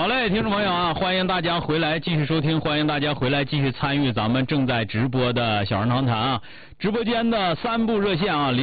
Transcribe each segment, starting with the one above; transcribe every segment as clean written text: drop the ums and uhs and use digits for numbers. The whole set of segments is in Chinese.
嘞，听众朋友啊，欢迎大家回来继续收听，欢迎大家回来继续参与咱们正在直播的小人长谈啊。直播间的3部热线啊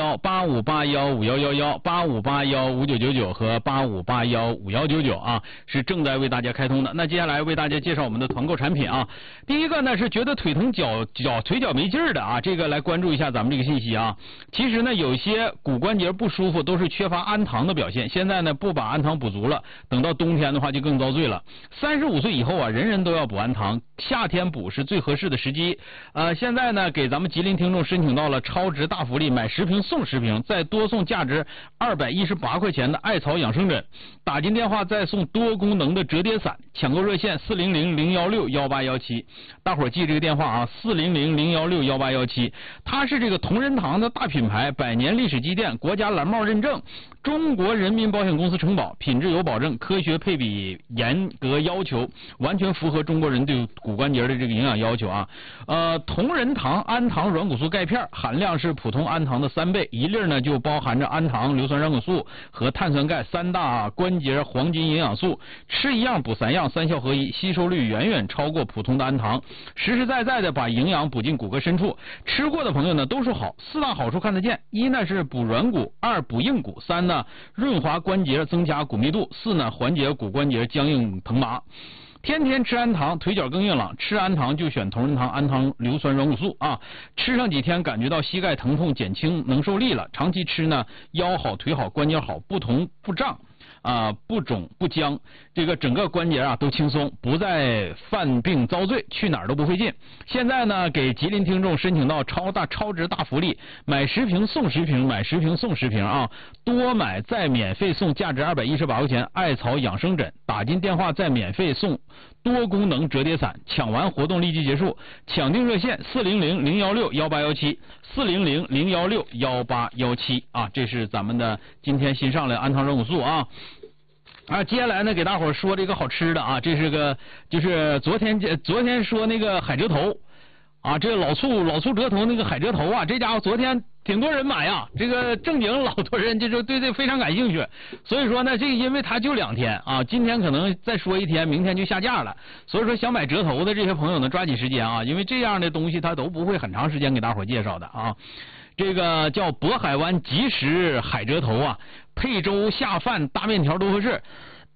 ，053185815111、85815999和85815199啊，是正在为大家开通的。那接下来为大家介绍我们的团购产品啊。第一个呢是觉得腿疼腿脚没劲儿的啊，这个来关注一下咱们这个信息啊。其实呢，有些骨关节不舒服都是缺乏氨糖的表现，现在呢不把氨糖补足了，等到冬天的话就更遭罪了。35岁以后啊，人人都要补氨糖，夏天补是最合适的时机。现在呢给咱们吉林听众申请到了超值大福利，买10瓶送10瓶，再多送价值218块钱的艾草养生枕，打进电话再送多功能的折叠伞。抢购热线400-016-1817，大伙儿记这个电话啊，400-016-1817。它是这个同仁堂的大品牌，100年历史积淀，国家蓝帽认证，中国人民保险公司承保，品质有保证，科学配比，严格要求，完全符合中国人对骨关节的这个营养要求啊。同仁堂氨糖软骨素钙片含量是普通氨糖的3倍，一粒呢就包含着氨糖、硫酸软骨素和碳酸钙3大关节黄金营养素，吃一样补3样，3效合一，吸收率远远超过普通的氨糖，实实在在的把营养补进骨骼深处。吃过的朋友呢都说好，4大好处看得见：一呢是补软骨，2补硬骨，3呢润滑关节增加骨密度，4呢缓解骨关节僵硬疼麻。天天吃氨糖，腿脚更硬朗，吃氨糖就选同仁堂氨糖硫酸软骨素啊！吃上几天感觉到膝盖疼痛减轻，能受力了。长期吃呢，腰好腿好关节好，不疼不胀不肿不僵，这个整个关节啊都轻松，不再犯病遭罪，去哪儿都不费劲。现在呢给吉林听众申请到超值大福利，买10瓶送10瓶，买10瓶送10瓶啊！多买再免费送价值218块钱艾草养生枕，打进电话再免费送多功能折叠伞，抢完活动立即结束。抢订热线400-016-1817 400-016-1817啊，这是咱们的今天新上来的氨糖软骨素啊。接下来呢给大伙儿说这个好吃的啊，这是个就是昨天说那个海蜇头啊，这个老醋折头那个海蜇头啊，这家伙昨天挺多人买呀，这个正经老多人就是对这非常感兴趣，所以说呢这个因为它就2天啊，今天可能再说1天，明天就下架了，所以说想买折头的这些朋友呢抓紧时间啊，因为这样的东西它都不会很长时间给大伙儿介绍的啊。这个叫渤海湾即食海蜇头啊，配粥下饭大面条都合适。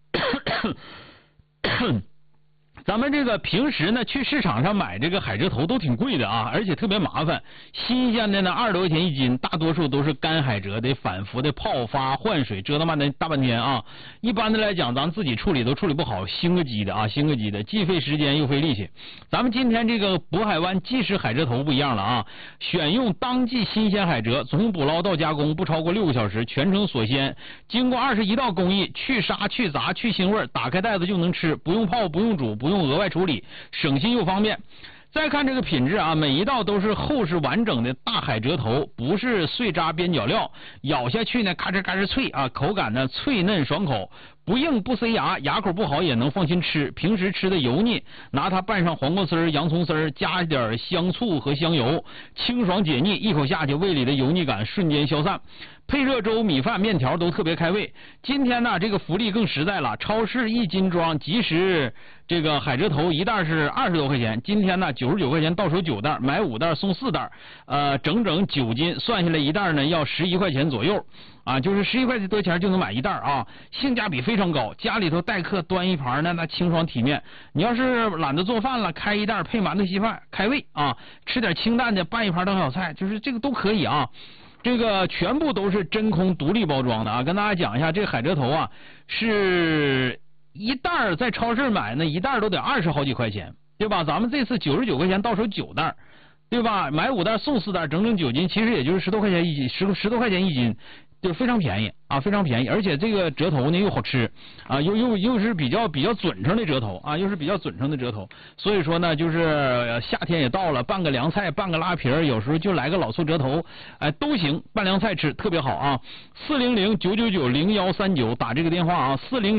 咱们这个平时呢去市场上买这个海蜇头都挺贵的啊，而且特别麻烦。新鲜的呢20多块钱1斤，大多数都是干海蜇，得反复的泡发换水，折腾大半天啊。一般的来讲，咱自己处理都处理不好，新个机的，既费时间又费力气。咱们今天这个渤海湾即食海蜇头不一样了啊，选用当季新鲜海蜇，从捕捞到加工不超过6个小时，全程锁鲜，经过21道工艺，去沙去杂去腥味，打开袋子就能吃，不用泡不用煮不用额外处理，省心又方便。再看这个品质啊，每一道都是厚实完整的大海蜇头，不是碎渣边角料，咬下去呢嘎吱嘎吱脆啊，口感呢脆嫩爽口，不硬不塞牙，牙口不好也能放心吃。平时吃的油腻，拿它拌上黄瓜丝儿、洋葱丝儿，加一点香醋和香油，清爽解腻，一口下去胃里的油腻感瞬间消散。配热粥、米饭、面条都特别开胃。今天呢，这个福利更实在了，超市1斤装即食这个海蜇头一袋是20多块钱，今天呢99块钱到手9袋，买5袋送4袋，整整9斤，算下来一袋呢要11块钱左右啊，就是11块多钱就能买一袋啊，性价比非常高。家里头待客端一盘呢，那清爽体面。你要是懒得做饭了，开一袋配馒头稀饭开胃啊，吃点清淡的拌一盘当小菜，就是这个都可以啊。这个全部都是真空独立包装的啊，跟大家讲一下，这个海蜇头啊是一袋在超市买呢，一袋都得20好几块钱，对吧？咱们这次99块钱到手9袋，对吧？买5袋送4袋，整整9斤，其实也就是10多块钱1斤，10多块钱1斤，就非常便宜啊，非常便宜，而且这个蜇头呢又好吃啊，又是比较准成的蜇头啊，又是比较准成的蜇头，所以说呢，就是夏天也到了，拌个凉菜，拌个拉皮儿，有时候就来个老醋蜇头，都行，拌凉菜吃特别好啊。400-999-0139打这个电话啊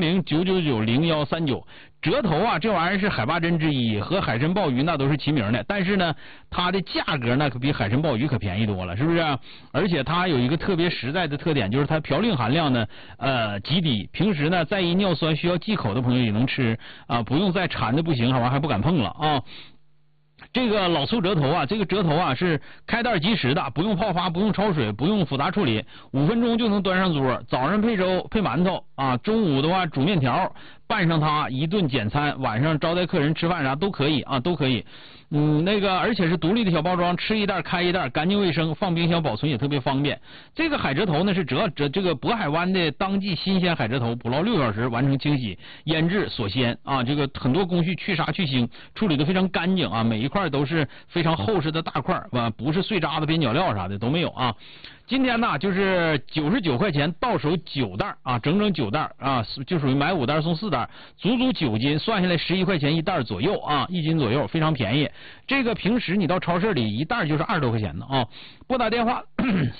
，400-999-0139。蜇头啊，这玩意儿是海八珍之一，和海参鲍鱼那都是齐名的，但是呢，它的价格那可比海参鲍鱼可便宜多了，是不是？而且它有一个特别实在的特点，就是它嘌呤含量呢极低，平时呢在意尿酸需要忌口的朋友也能吃啊，不用再馋的不行，还不敢碰了啊。这个老醋折头啊，这个折头啊是开袋即食的，不用泡发，不用焯水，不用复杂处理，5分钟就能端上桌。早上配粥配馒头啊，中午的话煮面条，拌上它一顿简餐，晚上招待客人吃饭啥都可以啊，都可以。那个而且是独立的小包装，吃一袋开一袋，干净卫生，放冰箱保存也特别方便。这个海蜇头呢是这个渤海湾的当季新鲜海蜇头，捕捞6小时完成清洗、腌制、锁鲜啊，这个很多工序去沙去腥，处理的非常干净啊，每一块都是非常厚实的大块啊，不是碎渣子、边角料啥的都没有啊。今天呢就是99块钱到手9袋啊，整整9袋啊，就属于买5袋送4袋，足9斤，算下来11块钱1袋左右啊，1斤左右，非常便宜。这个平时你到超市里一袋就是20多块钱的啊。拨打电话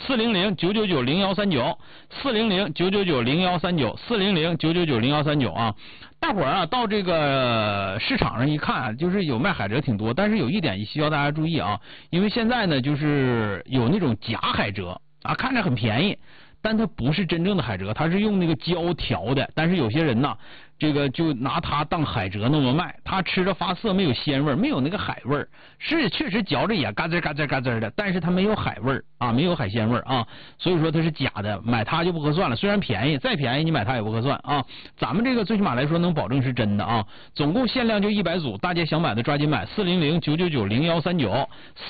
400-999-0139 400-999-0139 400-999-0139啊。大伙儿啊到这个市场上一看，就是有卖海蜇挺多，但是有一点需要大家注意啊，因为现在呢就是有那种假海蜇啊，看着很便宜，但它不是真正的海蜇，它是用那个胶调的。但是有些人呢，这个就拿它当海蜇那么卖，它吃着发涩，没有鲜味，没有那个海味儿，是确实嚼着也嘎吱嘎吱嘎吱的，但是它没有海味儿啊，没有海鲜味儿啊，所以说它是假的，买它就不合算了。虽然便宜，再便宜你买它也不合算啊。咱们这个最起码来说能保证是真的啊。总共限量就100组，大家想买的抓紧买，400-999-0139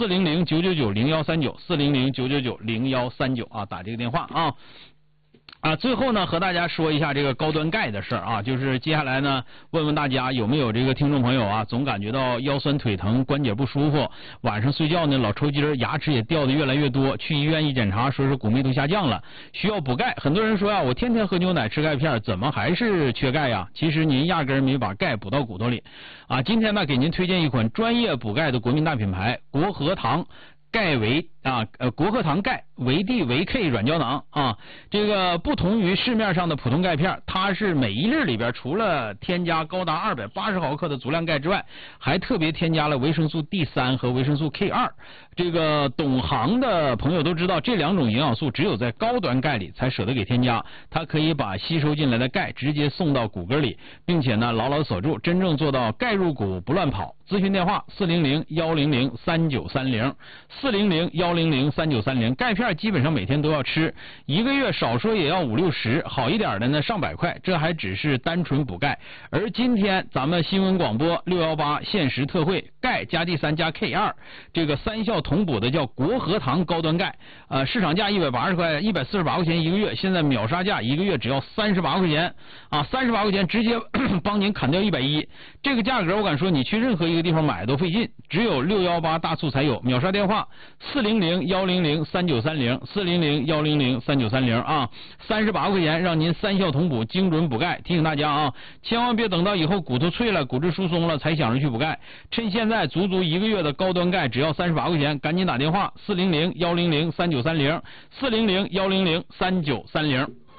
400-999-0139 400-999-0139啊，打这个电话啊。最后呢，和大家说一下这个高端钙的事儿啊，就是接下来呢，问问大家有没有这个听众朋友啊，总感觉到腰酸腿疼、关节不舒服，晚上睡觉呢老抽筋，牙齿也掉的越来越多，去医院一检查，说是骨密度下降了，需要补钙。很多人说啊，我天天喝牛奶吃钙片，怎么还是缺钙呀？其实您压根没把钙补到骨头里啊。今天呢，给您推荐一款专业补钙的国民大品牌国和堂钙维国和堂钙维 D 维 K 软胶囊啊，这个不同于市面上的普通钙片，它是每一粒里边除了添加高达280毫克的足量钙之外，还特别添加了维生素 D3 和维生素 K2。这个懂行的朋友都知道，这2种营养素只有在高端钙里才舍得给添加，它可以把吸收进来的钙直接送到骨骼里，并且呢牢牢锁住，真正做到钙入骨不乱跑。咨询电话400-100-3930 400-100-3930。钙片基本上每天都要吃，1个月少说也要50-60，好一点的呢上百块，这还只是单纯补钙。而今天咱们新闻广播618限时特惠，钙加 D3 加 K2 这个3效同补的叫国和堂高端钙，市场价148块钱1个月，现在秒杀价1个月只要38块钱啊，38块钱直接帮您砍掉110，这个价格我敢说你去任何一个地方买都费劲，只有618大促才有，秒杀电话400-100-3930 400-100-3930啊，38块钱让您3效同补，精准补钙。提醒大家啊，千万别等到以后骨头脆了、骨质疏松了才想着去补钙，趁现在足1个月的高端钙只要38块钱，赶紧打电话400-100-3930 400-100-3930。